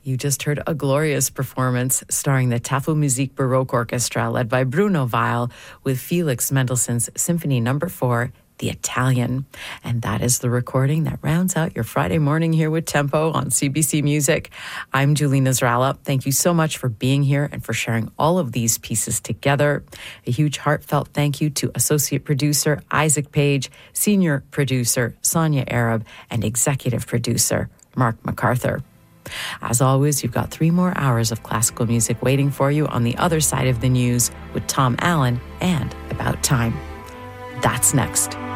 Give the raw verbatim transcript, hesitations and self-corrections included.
You just heard a glorious performance starring the Tafu Musik Baroque Orchestra led by Bruno Weil with Felix Mendelssohn's Symphony Number four, The Italian. And that is the recording that rounds out your Friday morning here with Tempo on C B C Music. I'm Julie Nasrallah. Thank you so much for being here and for sharing all of these pieces together. A huge heartfelt thank you to Associate Producer Isaac Page, Senior Producer Sonia Arab, and Executive Producer Mark MacArthur. As always, you've got three more hours of classical music waiting for you on the other side of the news with Tom Allen and About Time. That's next.